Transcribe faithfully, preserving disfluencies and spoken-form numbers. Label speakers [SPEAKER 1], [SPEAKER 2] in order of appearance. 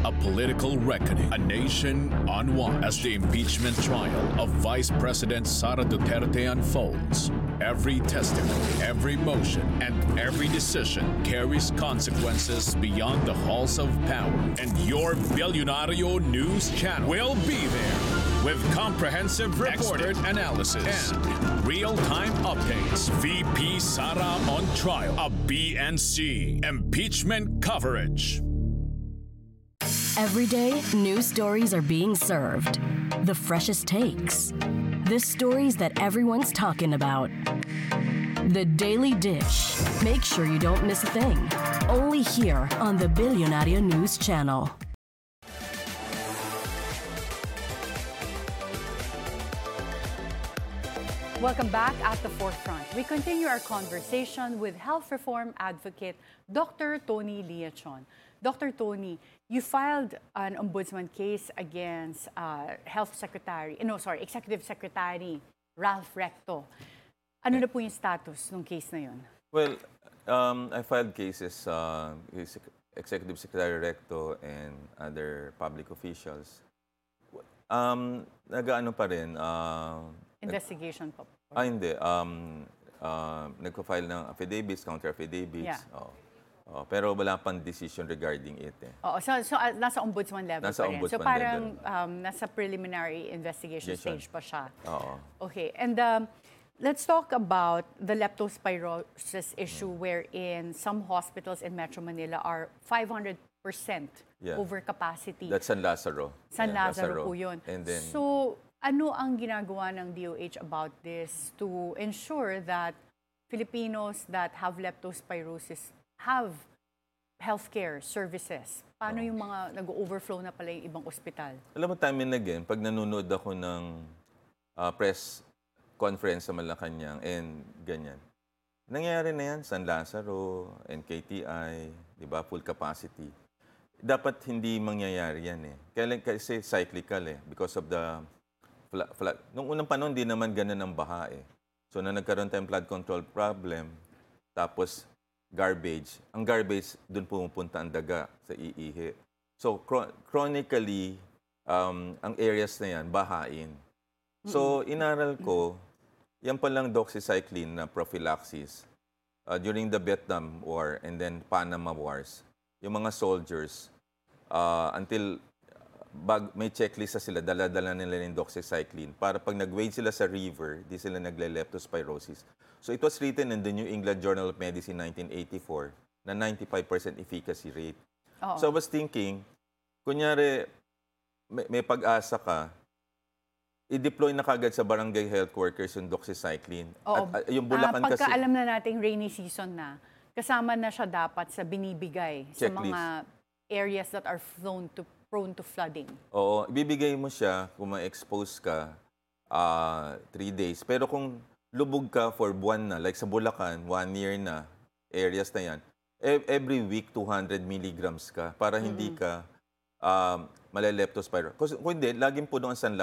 [SPEAKER 1] a political reckoning, a nation on one. As the impeachment trial of Vice President Sara Duterte unfolds, every testimony, every motion, and every decision carries consequences beyond the halls of power. And your Billionario News Channel will be there with comprehensive expert analysis and real-time updates. V P Sara on trial, a B N C impeachment coverage.
[SPEAKER 2] Every day, new stories are being served. The freshest takes. The stories that everyone's talking about. The Daily Dish. Make sure you don't miss a thing. Only here on the Billionario News Channel.
[SPEAKER 3] Welcome back at the Forefront. We continue our conversation with health reform advocate Doctor Tony Leachon. Doctor Tony, you filed an ombudsman case against uh, Health Secretary, no, sorry, Executive Secretary Ralph Recto. Ano na po yung status ng case na yun?
[SPEAKER 4] Well, um, I filed cases uh, with Executive Secretary Recto and other public officials. Um, nag-ano pa rin, uh,
[SPEAKER 3] Investigation po.
[SPEAKER 4] Ah, hindi. Um, uh, Nagpa-file ng affidavits, counter-affidavits.
[SPEAKER 3] Yeah.
[SPEAKER 4] Oh. Oh, pero wala pang decision regarding it. Eh.
[SPEAKER 3] Oo, so, so uh, nasa ombudsman level
[SPEAKER 4] nasa
[SPEAKER 3] pa rin.
[SPEAKER 4] ombudsman
[SPEAKER 3] so parang
[SPEAKER 4] level.
[SPEAKER 3] um, nasa preliminary investigation
[SPEAKER 4] Yes,
[SPEAKER 3] stage pa siya.
[SPEAKER 4] Oo.
[SPEAKER 3] Okay, and um, let's talk about the leptospirosis issue mm. wherein some hospitals in Metro Manila are five hundred percent
[SPEAKER 4] yeah.
[SPEAKER 3] over capacity.
[SPEAKER 4] That's San Lazaro.
[SPEAKER 3] San
[SPEAKER 4] yeah,
[SPEAKER 3] Lazaro, Lazaro po yun.
[SPEAKER 4] And then,
[SPEAKER 3] so, ano ang ginagawa ng D O H about this to ensure that Filipinos that have leptospirosis have healthcare services? Paano oh. yung mga nag-overflow na pala yung ibang ospital?
[SPEAKER 4] Alam mo, time and again, pag nanonood ako ng uh, press conference sa Malacanang and ganyan, nangyayari na yan, San Lazaro, N K T I, di ba, full capacity. Dapat hindi mangyayari yan eh. Kasi cyclical eh, because of the Fla, fla, nung unang panahon, hindi naman ganun ang baha eh. So, na nagkaroon tayong flood control problem, tapos garbage. Ang garbage, doon pumupunta ang daga sa iihi. So, chron chronically, um, ang areas na yan, bahain. So, inaral ko, yan palang doxycycline na prophylaxis uh, during the Vietnam War and then Panama Wars. Yung mga soldiers, uh, until Bag, may checklist na sila, dala-dala nila ng doxycycline para pag nag-wade sila sa river, di sila nagle-leptospirosis. So it was written in the New England Journal of Medicine nineteen eighty-four na ninety-five percent efficacy rate. Oo. So I was thinking, kunyari may, may pag-asa ka, i-deploy na kagad sa barangay health workers yung doxycycline.
[SPEAKER 3] Oo.
[SPEAKER 4] At, at yung Bulacan
[SPEAKER 3] uh, pagka
[SPEAKER 4] kasi,
[SPEAKER 3] alam na nating rainy season na, kasama na siya dapat sa binibigay checklist sa mga areas that are prone to prone to flooding. Oo,
[SPEAKER 4] ibibigay mo siya kung ma-expose ka uh, three days. Pero kung lubog ka for buwan na, like sa Bulacan, one year na, areas na yan, every week two hundred milligrams ka para hindi mm-hmm. ka um, male-leptospirosis. Kung hindi, laging puno ang San